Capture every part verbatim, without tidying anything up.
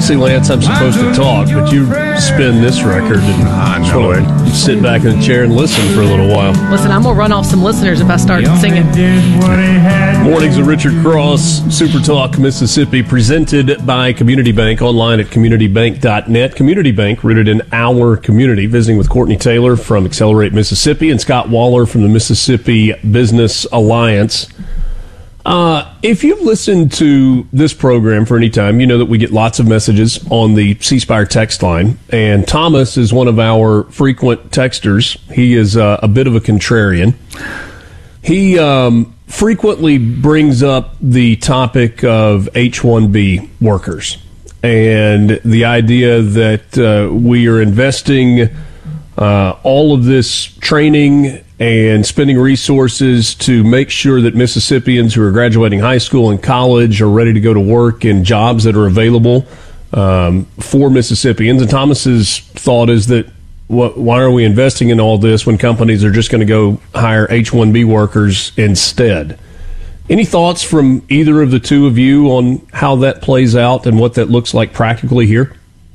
See, Lance, I'm supposed to talk, but you spin this record and I know it. Sit back in the chair and listen for a little while. Listen, I'm going to run off some listeners if I start singing. Mornings with Richard Cross, Super Talk Mississippi, presented by Community Bank, online at community bank dot net. Community Bank, rooted in our community. Visiting with Courtney Taylor from Accelerate Mississippi and Scott Waller from the Mississippi Business Alliance. Uh, if you've listened to this program for any time, you know that we get lots of messages on the C Spire text line, and Thomas is one of our frequent texters. He is uh, a bit of a contrarian. He um, frequently brings up the topic of H one B workers and the idea that uh, we are investing uh, all of this training and spending resources to make sure that Mississippians who are graduating high school and college are ready to go to work in jobs that are available um, for Mississippians. And Thomas's thought is that, what, why are we investing in all this when companies are just going to go hire H one B workers instead? Any thoughts from either of the two of you on how that plays out and what that looks like practically here?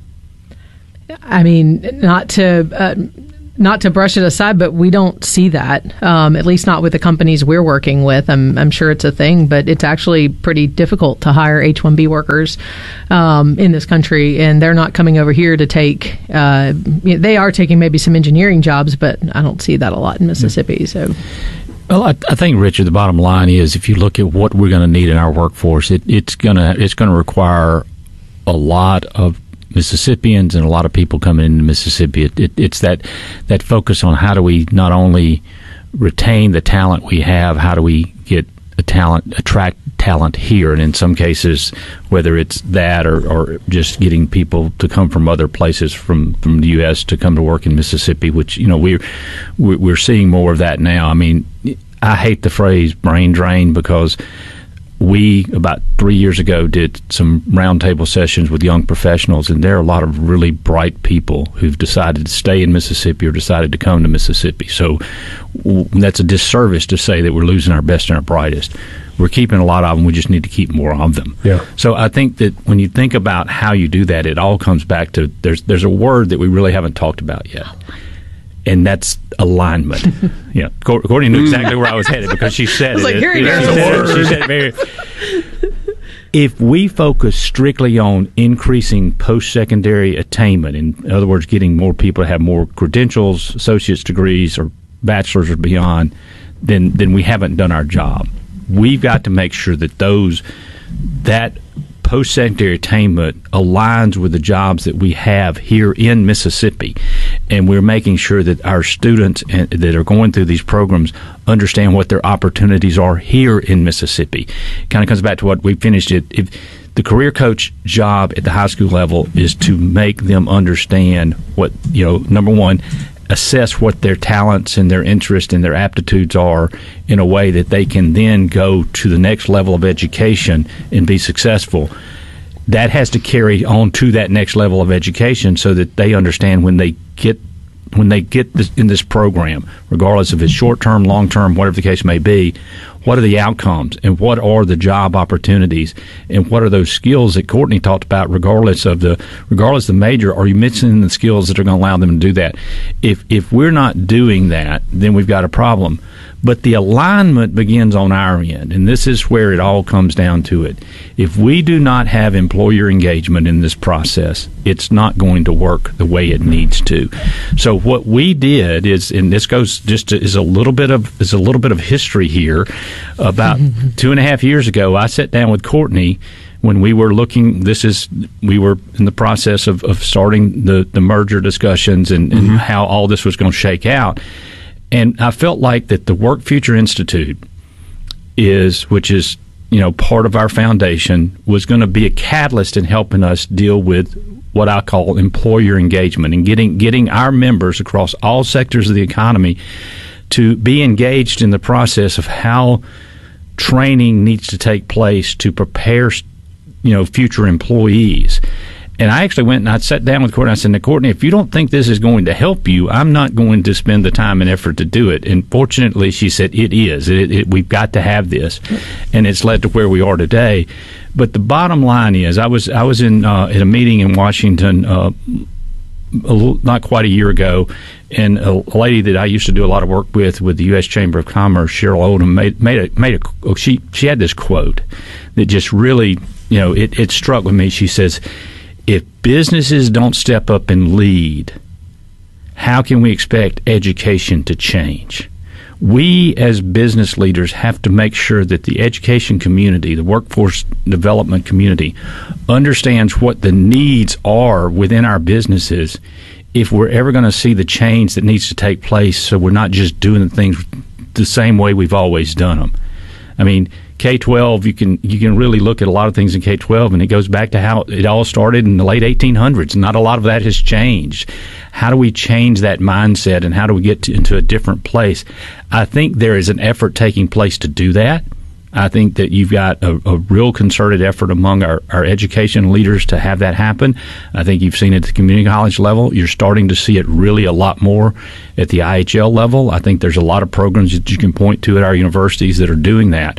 I mean, not to... Uh, Not to brush it aside, but we don't see that, um, at least not with the companies we're working with. I'm, I'm sure it's a thing, but it's actually pretty difficult to hire H one B workers um, in this country, and they're not coming over here to take, uh, you know, they are taking maybe some engineering jobs, but I don't see that a lot in Mississippi. So, Well, I, I think, Richard, the bottom line is if you look at what we're going to need in our workforce, it, it's going to it's going to require a lot of Mississippians and a lot of people coming into Mississippi. It, it, it's that that focus on how do we not only retain the talent we have, how do we get a talent, attract talent here, and in some cases, whether it's that or, or just getting people to come from other places from, from the U S to come to work in Mississippi, which, you know, we're we're seeing more of that now. I mean, I hate the phrase brain drain because we, about three years ago, did some roundtable sessions with young professionals, and there are a lot of really bright people who've decided to stay in Mississippi or decided to come to Mississippi. So w- that's a disservice to say that we're losing our best and our brightest. We're keeping a lot of them. We just need to keep more of them. Yeah. So I think that when you think about how you do that, it all comes back to there's there's a word that we really haven't talked about yet. And that's alignment. Yeah, Courtney knew exactly where I was headed because she said I was it. like, here he it, goes. She said it, she said it very. If we focus strictly on increasing post-secondary attainment, in other words, getting more people to have more credentials, associate's degrees, or bachelor's or beyond, then then we haven't done our job. We've got to make sure that those that post-secondary attainment aligns with the jobs that we have here in Mississippi, and we're making sure that our students that are going through these programs understand what their opportunities are here in Mississippi. It kind of comes back to what we finished it. If the career coach job at the high school level is to make them understand what, you know, number one, assess what their talents and their interests and their aptitudes are in a way that they can then go to the next level of education and be successful. That has to carry on to that next level of education so that they understand when they get when they get this, in this program, regardless if it's short-term, long-term, whatever the case may be, what are the outcomes and what are the job opportunities and what are those skills that Courtney talked about, regardless of the regardless of the major, are you mixing the skills that are going to allow them to do that? If if we're not doing that, then we've got a problem. But the alignment begins on our end, and this is where it all comes down to it. If we do not have employer engagement in this process, it's not going to work the way it needs to. So what we did is, and this goes just to, is a little bit of is a little bit of history here. About two and a half years ago, I sat down with Courtney when we were looking. This is we were in the process of, of starting the, the merger discussions and, and mm-hmm. how all this was going to shake out. And I felt like that the Work Future Institute is, which is, you know, part of our foundation, was going to be a catalyst in helping us deal with what I call employer engagement and getting getting our members across all sectors of the economy to be engaged in the process of how training needs to take place to prepare, you know, future employees. And I actually went and I sat down with Courtney. I said, now, Courtney, if you don't think this is going to help you, I'm not going to spend the time and effort to do it. And fortunately, she said, it is. It, it, we've got to have this. And it's led to where we are today. But the bottom line is, I was I was in uh, at a meeting in Washington uh, a little, not quite a year ago, and a lady that I used to do a lot of work with, with the U S Chamber of Commerce, Cheryl Oldham, made made a made a she she had this quote that just really, you know, it, it struck with me. She says, if businesses don't step up and lead, how can we expect education to change? We as business leaders have to make sure that the education community, the workforce development community, understands what the needs are within our businesses if we're ever going to see the change that needs to take place, so we're not just doing things the same way we've always done them. I mean, K twelve, you can you can really look at a lot of things in K twelve, and it goes back to how it all started in the late eighteen hundreds. Not a lot of that has changed. How do we change that mindset, and how do we get to, into a different place? I think there is an effort taking place to do that. I think that you've got a, a real concerted effort among our, our education leaders to have that happen. I think you've seen it at the community college level. You're starting to see it really a lot more at the I H L level. I think there's a lot of programs that you can point to at our universities that are doing that.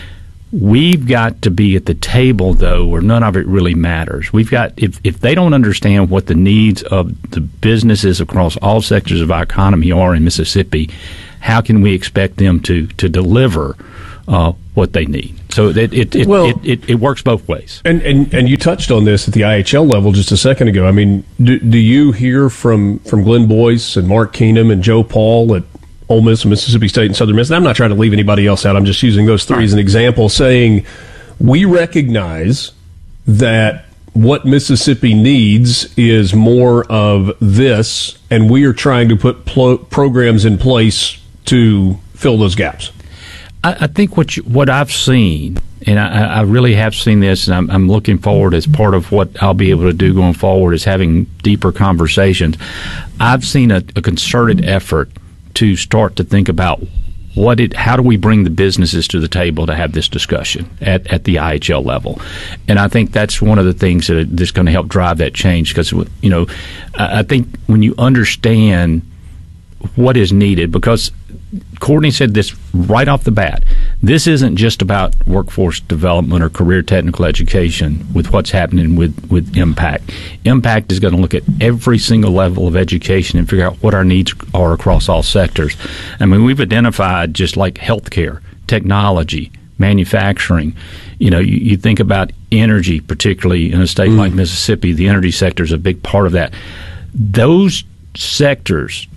We've got to be at the table, though, where none of it really matters. We've got, if, if they don't understand what the needs of the businesses across all sectors of our economy are in Mississippi, how can we expect them to, to deliver uh, what they need? So it it it, well, it, it it works both ways. And, and and you touched on this at the I H L level just a second ago. I mean, do, do you hear from, from Glenn Boyce and Mark Keenum and Joe Paul at Ole Miss and Mississippi State and Southern Miss? And I'm not trying to leave anybody else out. I'm just using those three as an example, saying we recognize that what Mississippi needs is more of this, and we are trying to put pl- programs in place to fill those gaps. I, I think what you, what I've seen, and I, I really have seen this, and I'm, I'm looking forward as part of what I'll be able to do going forward is having deeper conversations. I've seen a, a concerted effort to start to think about what it, how do we bring the businesses to the table to have this discussion at, at the I H L level, and I think that's one of the things that that's going to help drive that change. Because you know, I think when you understand what is needed, because Courtney said this right off the bat, this isn't just about workforce development or career technical education with what's happening with, with Impact. Impact is going to look at every single level of education and figure out what our needs are across all sectors. I mean, we've identified just like healthcare, technology, manufacturing. You know, you, you think about energy, particularly in a state mm. like Mississippi, the energy sector is a big part of that. Those sectors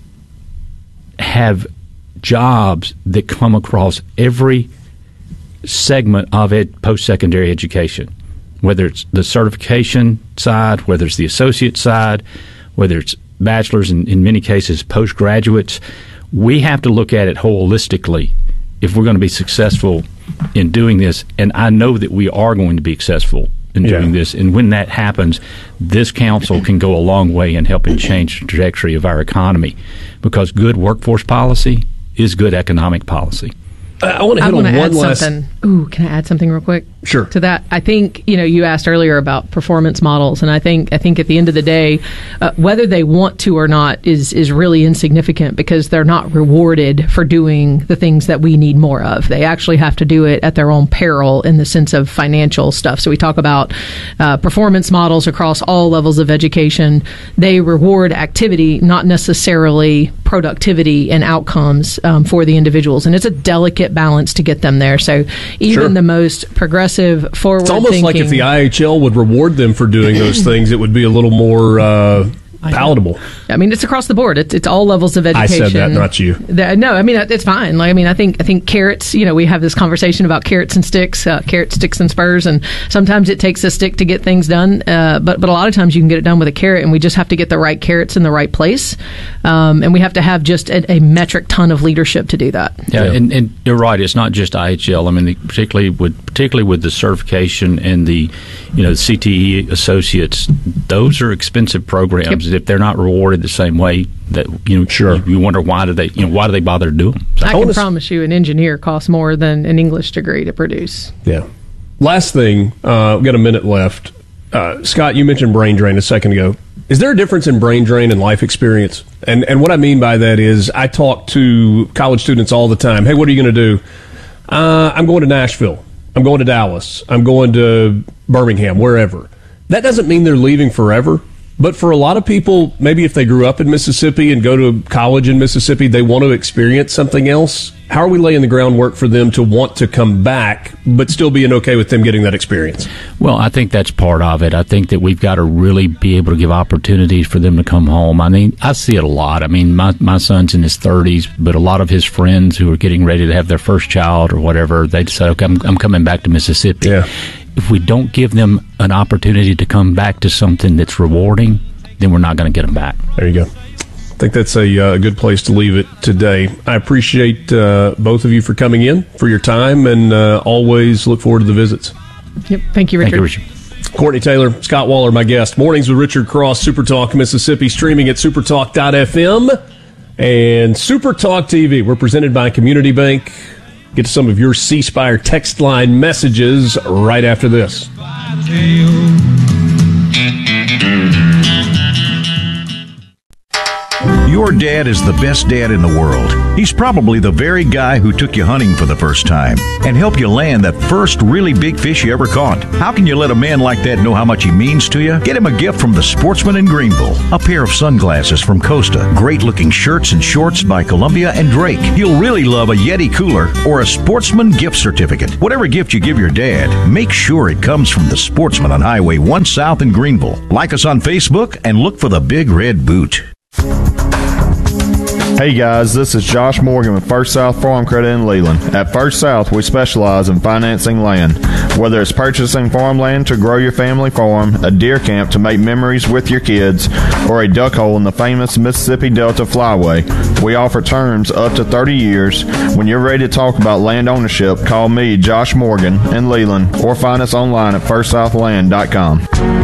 have jobs that come across every segment of ed, post-secondary education, whether it's the certification side, whether it's the associate side, whether it's bachelor's, and in many cases postgraduates. We have to look at it holistically if we're going to be successful in doing this, and I know that we are going to be successful in doing yeah. this, and when that happens, this council can go a long way in helping change the trajectory of our economy, because good workforce policy is good economic policy. I want to hit on one last. Something. Ooh, can I add something real quick? Sure. To that, I think you know you asked earlier about performance models, and I think I think at the end of the day, uh, whether they want to or not is is really insignificant, because they're not rewarded for doing the things that we need more of. They actually have to do it at their own peril in the sense of financial stuff. So we talk about uh, performance models across all levels of education. They reward activity, not necessarily productivity and outcomes um, for the individuals, and it's a delicate balance to get them there. So even sure. the most progressive, forward it's almost thinking, like if the I H L would reward them for doing those things, it would be a little more uh, palatable. I mean, it's across the board. It's, it's all levels of education. I said that, not you. The, no, I mean it's fine. Like I mean, I think I think carrots. You know, we have this conversation about carrots and sticks, uh, carrots, sticks, and spurs, and sometimes it takes a stick to get things done. Uh, but but a lot of times you can get it done with a carrot, and we just have to get the right carrots in the right place, um, and we have to have just a, a metric ton of leadership to do that. Yeah, yeah. And, and you're right. It's not just I H L. I mean, the, particularly with particularly with the certification and the you know the C T E associates, those are expensive programs. Yep. If they're not rewarded the same way, that you know, sure. you, you wonder why do they, you know, why do they bother to do them? So I can promise you, an engineer costs more than an English degree to produce. Yeah. Last thing, uh, we've got a minute left. Uh, Scott, you mentioned brain drain a second ago. Is there a difference in brain drain and life experience? And and what I mean by that is I talk to college students all the time. Hey, what are you going to do? Uh, I'm going to Nashville. I'm going to Dallas. I'm going to Birmingham, wherever. That doesn't mean they're leaving forever. But for a lot of people, maybe if they grew up in Mississippi and go to college in Mississippi, they want to experience something else. How are we laying the groundwork for them to want to come back, but still being okay with them getting that experience? Well, I think that's part of it. I think that we've got to really be able to give opportunities for them to come home. I mean, I see it a lot. I mean, my, my son's in his thirties, but a lot of his friends who are getting ready to have their first child or whatever, they decide, okay, I'm, I'm coming back to Mississippi. Yeah. If we don't give them an opportunity to come back to something that's rewarding, then we're not going to get them back. There you go. I think that's a uh, good place to leave it today. I appreciate uh, both of you for coming in, for your time, and uh, always look forward to the visits. Yep. Thank you, Richard. Thank you, Richard. Courtney Taylor, Scott Waller, my guest. Mornings with Richard Cross, Super Talk Mississippi, streaming at supertalk dot f m and Super Talk T V. We're presented by Community Bank. Get to some of your C Spire text line messages right after this. Your dad is the best dad in the world. He's probably the very guy who took you hunting for the first time and helped you land that first really big fish you ever caught. How can you let a man like that know how much he means to you? Get him a gift from the Sportsman in Greenville. A pair of sunglasses from Costa. Great-looking shirts and shorts by Columbia and Drake. He'll really love a Yeti cooler or a Sportsman gift certificate. Whatever gift you give your dad, make sure it comes from the Sportsman on Highway one South in Greenville. Like us on Facebook and look for the Big Red Boot. Hey guys, this is Josh Morgan with First South Farm Credit in Leland. At First South, we specialize in financing land. Whether it's purchasing farmland to grow your family farm, a deer camp to make memories with your kids, or a duck hole in the famous Mississippi Delta Flyway, we offer terms up to thirty years. When you're ready to talk about land ownership, call me, Josh Morgan, in Leland, or find us online at first south land dot com.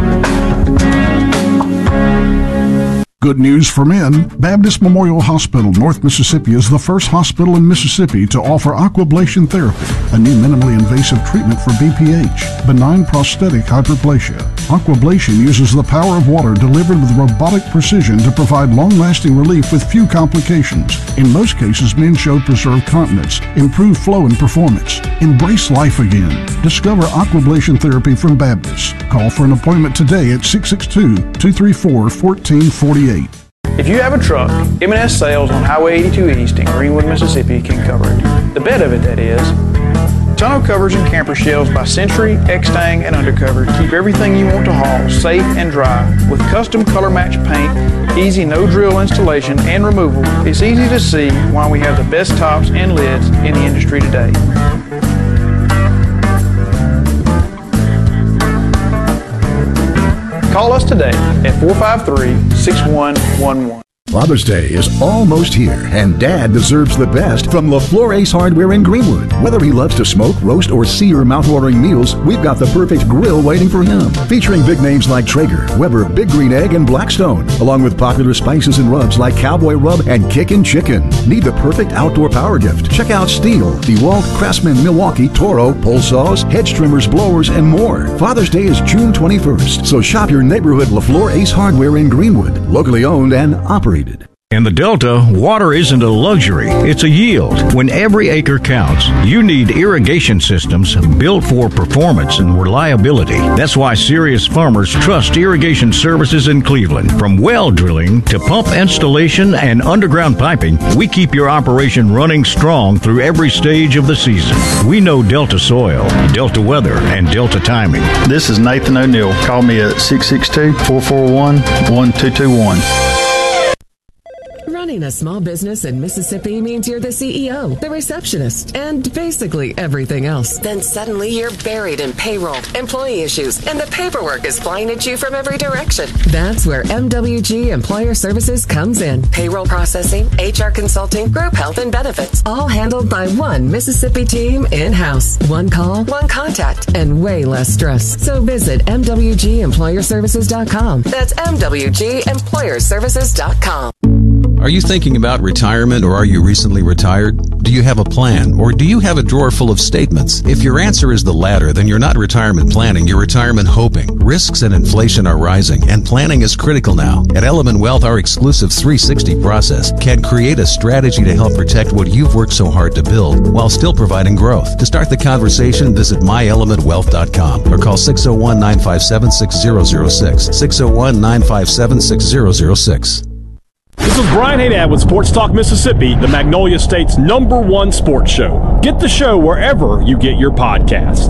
Good news for men. Baptist Memorial Hospital, North Mississippi, is the first hospital in Mississippi to offer aquablation therapy, a new minimally invasive treatment for B P H, benign prostatic hyperplasia. Aquablation uses the power of water delivered with robotic precision to provide long-lasting relief with few complications. In most cases, men show preserved continence, improved flow and performance. Embrace life again. Discover aquablation therapy from Baptist. Call for an appointment today at six six two, two three four, one four four eight. If you have a truck, M and S Sales on Highway eighty-two East in Greenwood, Mississippi can cover it. The bed of it, that is. Tonneau covers and camper shells by Century, X-Tang, and Undercover keep everything you want to haul safe and dry. With custom color match paint, easy no-drill installation and removal, it's easy to see why we have the best tops and lids in the industry today. Call us today at four five three, six one one one. Father's Day is almost here, and Dad deserves the best from LaFleur Ace Hardware in Greenwood. Whether he loves to smoke, roast, or sear mouth-watering meals, we've got the perfect grill waiting for him. Featuring big names like Traeger, Weber, Big Green Egg, and Blackstone, along with popular spices and rubs like Cowboy Rub and Kickin' Chicken. Need the perfect outdoor power gift? Check out Stihl, DeWalt, Craftsman, Milwaukee, Toro, pole saws, hedge trimmers, blowers, and more. Father's Day is June twenty-first, so shop your neighborhood LaFleur Ace Hardware in Greenwood, locally owned and operated. In the Delta, water isn't a luxury, it's a yield. When every acre counts, you need irrigation systems built for performance and reliability. That's why serious farmers trust Irrigation Services in Cleveland. From well drilling to pump installation and underground piping, we keep your operation running strong through every stage of the season. We know Delta soil, Delta weather, and Delta timing. This is Nathan O'Neill. Call me at six six two, four four one, one two two one. Running a small business in Mississippi means you're the C E O, the receptionist, and basically everything else. Then suddenly you're buried in payroll, employee issues, and the paperwork is flying at you from every direction. That's where M W G Employer Services comes in. Payroll processing, H R consulting, group health and benefits, all handled by one Mississippi team in-house. One call, one contact, and way less stress. So visit M W G employer services dot com. That's M W G employer services dot com. Are you thinking about retirement, or are you recently retired? Do you have a plan, or do you have a drawer full of statements? If your answer is the latter, then you're not retirement planning, you're retirement hoping. Risks and inflation are rising, and planning is critical now. At Element Wealth, our exclusive three sixty process can create a strategy to help protect what you've worked so hard to build while still providing growth. To start the conversation, visit my element wealth dot com or call six oh one, nine five seven, six oh oh six, six oh one, nine five seven, six oh oh six. This is Brian Haydad with Sports Talk Mississippi, the Magnolia State's number one sports show. Get the show wherever you get your podcast.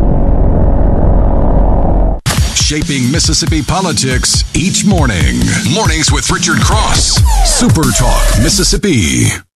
Shaping Mississippi politics each morning. Mornings with Richard Cross. Super Talk Mississippi.